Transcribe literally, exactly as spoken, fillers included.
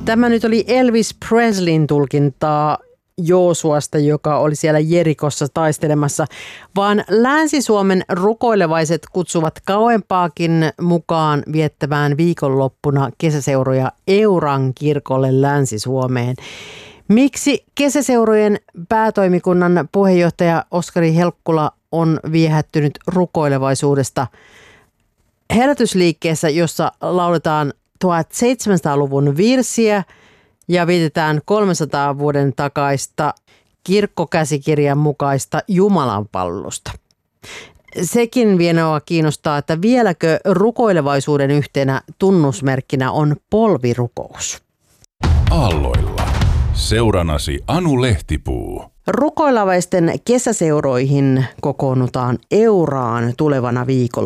Tämä nyt oli Elvis Presleyn tulkintaa Joosuasta, joka oli siellä Jerikossa taistelemassa, vaan Länsi-Suomen rukoilevaiset kutsuvat kauempaakin mukaan viettämään viikonloppuna kesäseuroja Euran kirkolle Länsi-Suomeen. Miksi kesäseurojen päätoimikunnan puheenjohtaja Oskari Helkkula on viehättynyt rukoilevaisuudesta herätysliikkeessä, jossa lauletaan tuhatseitsemänsataaluvun virsiä ja vietetään kolmensadan vuoden takaista kirkkokäsikirjan mukaista Jumalanpalvelusta? Sekin vienoa kiinnostaa, että vieläkö rukoilevaisuuden yhtenä tunnusmerkkinä on polvirukous. Aalloilla. Seuranasi Anu Lehtipuu. Rukoilevaisten kesäseuroihin kokoonnutaan Euraan tulevana viikolla.